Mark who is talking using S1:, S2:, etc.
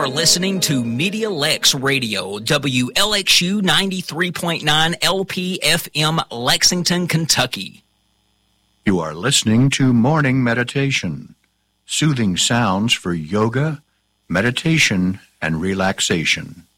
S1: are listening to Media Lex Radio, WLXU 93.9 LPFM, Lexington, Kentucky.
S2: You are listening to Morning Meditation, soothing sounds for yoga, meditation, and relaxation.